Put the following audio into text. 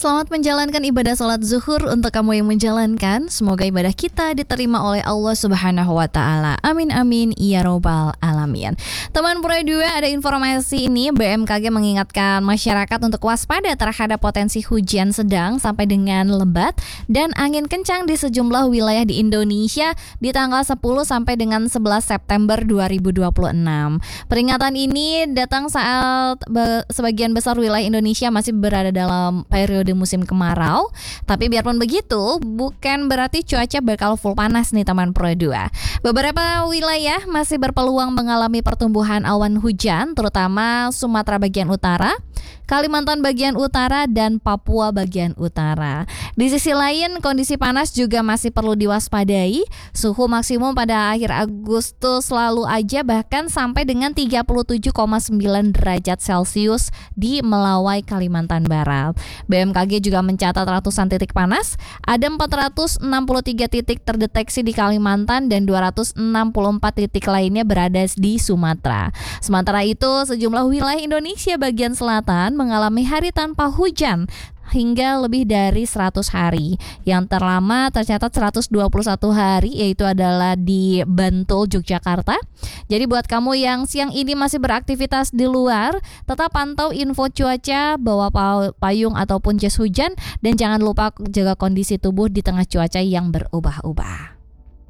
Selamat menjalankan ibadah sholat zuhur untuk kamu yang menjalankan. Semoga ibadah kita diterima oleh Allah Subhanahu wa Ta'ala. Amin amin ya robbal alamin. Teman Pro 2, ada informasi ini. BMKG mengingatkan masyarakat untuk waspada terhadap potensi hujan sedang sampai dengan lebat dan angin kencang di sejumlah wilayah di Indonesia di tanggal 10 sampai dengan 11 September 2026. Peringatan ini datang saat sebagian besar wilayah Indonesia masih berada dalam periode musim kemarau. Tapi biarpun begitu, bukan berarti cuaca bakal full panas nih teman Pro 2. Beberapa wilayah masih berpeluang mengalami pertumbuhan awan hujan, terutama Sumatera bagian utara, Kalimantan bagian utara, dan Papua bagian utara. Di sisi lain, kondisi panas juga masih perlu diwaspadai. Suhu maksimum pada akhir Agustus lalu aja bahkan sampai dengan 37,9 derajat Celcius di Melawai, Kalimantan Barat. BMKG juga mencatat ratusan titik panas. Ada 463 titik terdeteksi di Kalimantan dan 264 titik lainnya berada di Sumatera. Sementara itu, sejumlah wilayah Indonesia bagian selatan mengalami hari tanpa hujan hingga lebih dari 100 hari. Yang terlama tercatat 121 hari, yaitu adalah di Bantul, Yogyakarta. Jadi buat kamu yang siang ini masih beraktivitas di luar, tetap pantau info cuaca, bawa payung ataupun jas hujan, dan jangan lupa jaga kondisi tubuh di tengah cuaca yang berubah-ubah.